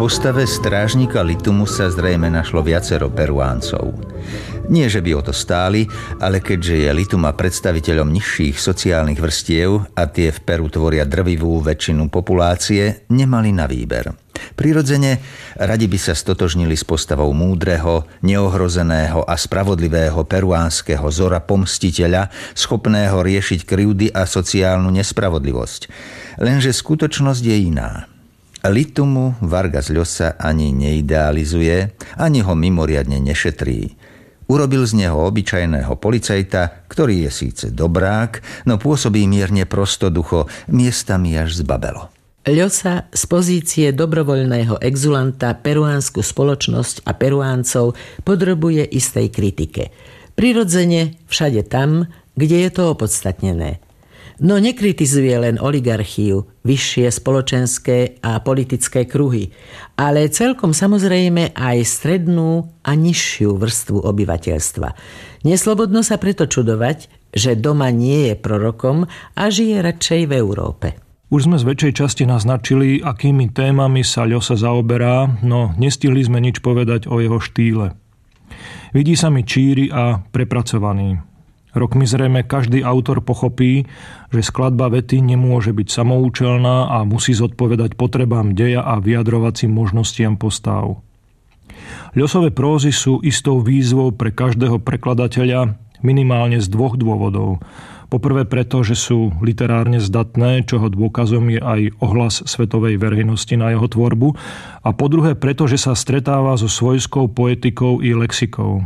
postave strážnika Litumu sa zrejme našlo viacero Peruáncov. Nie, že by o to stáli, ale keďže je Lituma predstaviteľom nižších sociálnych vrstiev a tie v Peru tvoria drvivú väčšinu populácie, nemali na výber. Prirodzene radi by sa stotožnili s postavou múdreho, neohrozeného a spravodlivého peruánskeho zora pomstiteľa, schopného riešiť krivdy a sociálnu nespravodlivosť. Lenže skutočnosť je iná. Litumu Vargas Llosa ani neidealizuje, ani ho mimoriadne nešetrí. Urobil z neho obyčajného policajta, ktorý je síce dobrák, no pôsobí mierne prostoducho, miestami až zbabelo. Llosa z pozície dobrovoľného exulanta peruánsku spoločnosť a Peruáncov podrobuje istej kritike. Prirodzene všade tam, kde je to opodstatnené. No nekritizuje len oligarchiu, vyššie spoločenské a politické kruhy, ale celkom samozrejme aj strednú a nižšiu vrstvu obyvateľstva. Neslobodno sa preto čudovať, že doma nie je prorokom a žije radšej v Európe. Už sme z väčšej časti naznačili, akými témami sa Llosa zaoberá, no nestihli sme nič povedať o jeho štýle. Vidí sa mi číry a prepracovaný. Rokmi zrejme každý autor pochopí, že skladba vety nemôže byť samoučelná a musí zodpovedať potrebám deja a vyjadrovacím možnostiam postáv. Llosové prózy sú istou výzvou pre každého prekladateľa minimálne z dvoch dôvodov. Poprvé preto, že sú literárne zdatné, čoho dôkazom je aj ohlas svetovej verejnosti na jeho tvorbu, a po druhé preto, že sa stretáva so svojskou poetikou i lexikou.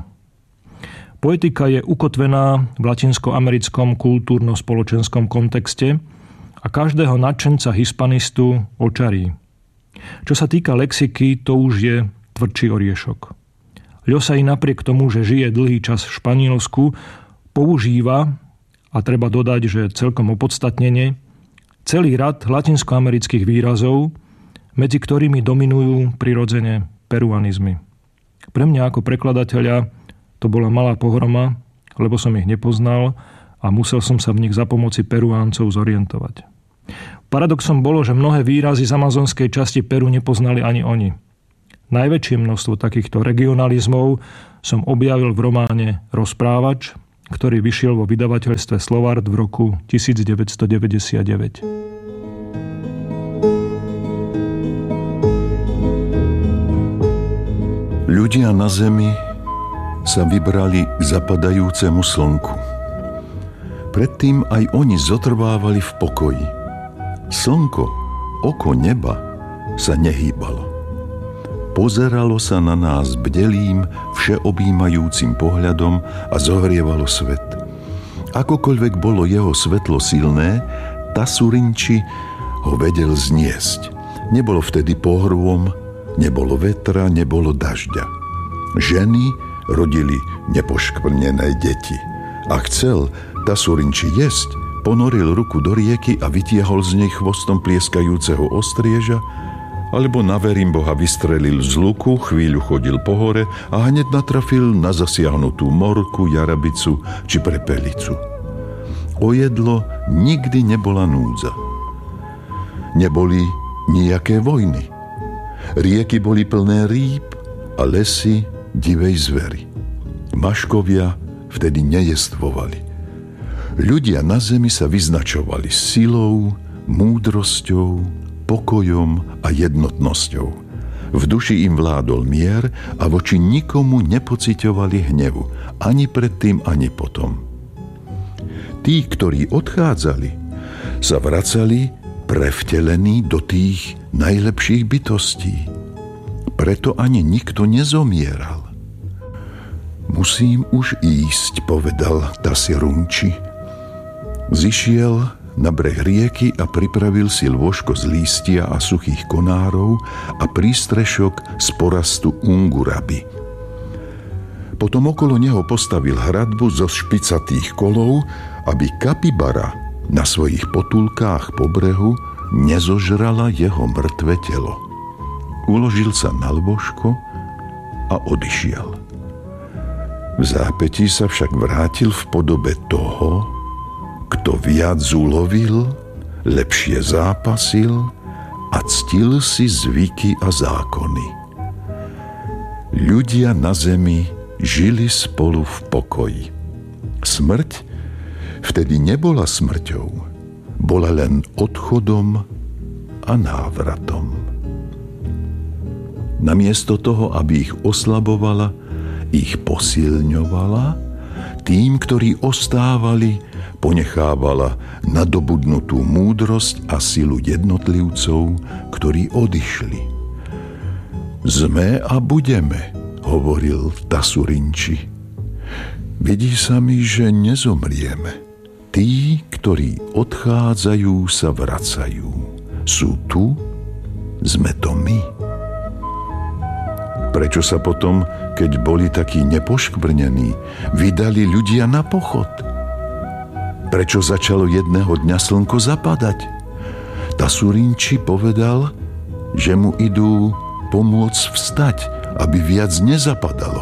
Poetika je ukotvená v latinskoamerickom kultúrno-spoločenskom kontexte a každého nadšenca hispanistu očarí. Čo sa týka lexiky, to už je tvrdší oriešok. Llosa i napriek tomu, že žije dlhý čas v Španielsku, používa, a treba dodať, že celkom opodstatnene, celý rad latinskoamerických výrazov, medzi ktorými dominujú prirodzene peruanizmy. Pre mňa ako prekladateľa to bola malá pohroma, lebo som ich nepoznal a musel som sa v nich za pomoci Peruáncov zorientovať. Paradoxom bolo, že mnohé výrazy z amazonskej časti Peru nepoznali ani oni. Najväčšie množstvo takýchto regionalizmov som objavil v románe Rozprávač, ktorý vyšiel vo vydavateľstve Slovart v roku 1999. Ľudia na zemi sa vybrali k zapadajúcemu slnku. Predtým aj oni zotrvávali v pokoji. Slnko, oko neba, sa nehýbalo. Pozeralo sa na nás bdelým, všeobjímajúcim pohľadom a zohrievalo svet. Akokoľvek bolo jeho svetlo silné, Tasurinči ho vedel zniesť. Nebolo vtedy pohrôm, nebolo vetra, nebolo dažďa. Ženy rodili nepoškvrnené deti. A chcel Tasurinči jesť, ponoril ruku do rieky a vytiahol z nej chvostom plieskajúceho ostrieža, alebo na verím Boha vystrelil z luku, chvíľu chodil po hore a hneď natrafil na zasiahnutú morku, jarabicu či prepelicu. O jedlo nikdy nebola núdza. Neboli nijaké vojny. Rieky boli plné rýb a lesy divej zvery. Maškovia vtedy nejestvovali. Ľudia na zemi sa vyznačovali silou, múdrosťou, pokojom a jednotnosťou. V duši im vládol mier a voči nikomu nepociťovali hnevu, ani predtým, ani potom. Tí, ktorí odchádzali, sa vracali prevtelení do tých najlepších bytostí. Preto ani nikto nezomieral. Musím už ísť, povedal Tasurinči. Zišiel na breh rieky a pripravil si lôžko z lístia a suchých konárov a prístrešok z porastu unguraby. Potom okolo neho postavil hradbu zo špicatých kolov, aby kapibara na svojich potulkách po brehu nezožrala jeho mŕtve telo. Uložil sa na lôžko a odišiel. V zápätí sa však vrátil v podobe toho, kto viac ulovil, lepšie zápasil a a ctil si zvyky a zákony. Ľudia na zemi žili spolu v pokoji. Smrť vtedy nebola smrťou, bola len odchodom a návratom. Namiesto toho, aby ich oslabovala, ich posilňovala, tým, ktorí ostávali, ponechávala nadobudnutú múdrosť a silu jednotlivcov, ktorí odišli. Sme a budeme, hovoril Tasurinči. Vidí sa mi, že nezomrieme. Tí, ktorí odchádzajú, sa vracajú. Sú tu, sme to my. Prečo sa potom, keď boli takí nepoškvrnení, vydali ľudia na pochod? Prečo začalo jedného dňa slnko zapadať? Tasurinči povedal, že mu idú pomôcť vstať, aby viac nezapadalo.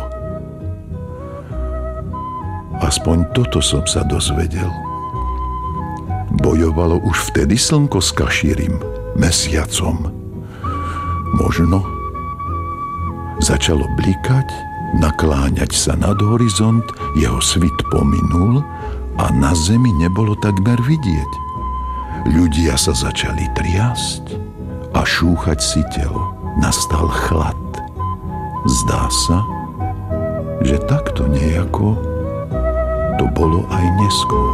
Aspoň toto som sa dozvedel. Bojovalo už vtedy slnko s Kašírim, mesiacom. Možno začalo blikať, nakláňať sa nad horizont, jeho svit pominul a na zemi nebolo takmer vidieť. Ľudia sa začali triasť a šúchať si telo. Nastal chlad. Zdá sa, že takto nejako to bolo aj neskôr.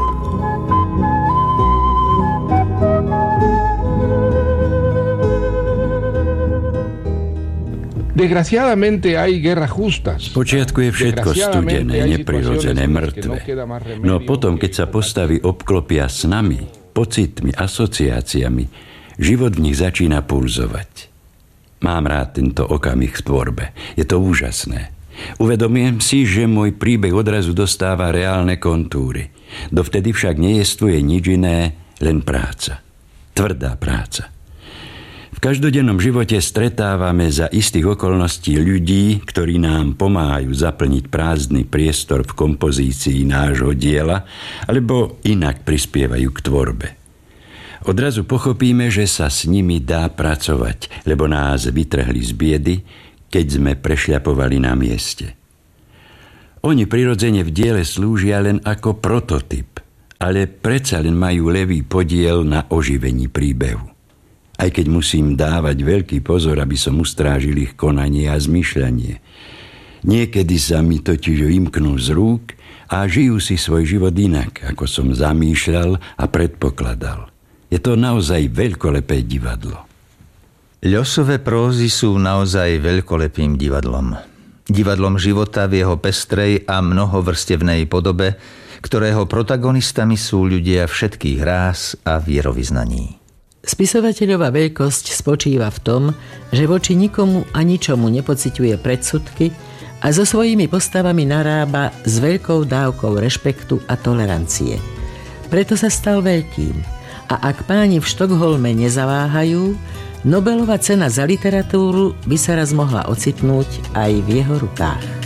V počiatku je všetko studené, neprirodzené, mŕtve. No potom, keď sa postavy obklopia s nami, pocitmi, asociáciami, život v nich začína pulzovať. Mám rád tento okamih v tvorbe. Je to úžasné. Uvedomujem si, že môj príbeh odrazu dostáva reálne kontúry. Dovtedy však nejestvuje nič iné, len práca. Tvrdá práca. V každodennom živote stretávame za istých okolností ľudí, ktorí nám pomáhajú zaplniť prázdny priestor v kompozícii nášho diela, alebo inak prispievajú k tvorbe. Odrazu pochopíme, že sa s nimi dá pracovať, lebo nás vytrhli z biedy, keď sme prešľapovali na mieste. Oni prirodzene v diele slúžia len ako prototyp, ale predsa len majú ľavý podiel na oživení príbehu. Aj keď musím dávať veľký pozor, aby som ustrážil ich konanie a zmýšľanie. Niekedy sa mi totiž vymknú z rúk a žijú si svoj život inak, ako som zamýšľal a predpokladal. Je to naozaj veľkolepé divadlo. Ľosové prózy sú naozaj veľkolepým divadlom. Divadlom života v jeho pestrej a mnohovrstevnej podobe, ktorého protagonistami sú ľudia všetkých rás a vierovyznaní. Spisovateľová veľkosť spočíva v tom, že voči nikomu a ničomu nepociťuje predsudky a so svojimi postavami narába s veľkou dávkou rešpektu a tolerancie. Preto sa stal veľkým. A ak páni v Štokholme nezaváhajú, Nobelova cena za literatúru by sa raz mohla ocitnúť aj v jeho rukách.